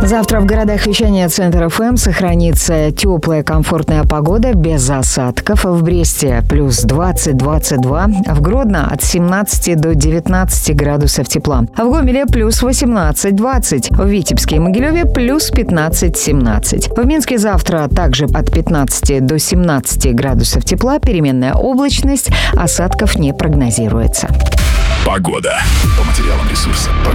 Завтра в городах вещания Центр ФМ сохранится теплая, комфортная погода без осадков. В Бресте плюс 20-22, в Гродно от 17 до 19 градусов тепла. В Гомеле плюс 18-20, в Витебске и Могилеве плюс 15-17. В Минске завтра также от 15 до 17 градусов тепла, переменная облачность, осадков не прогнозируется. Погода. По материалам ресурса.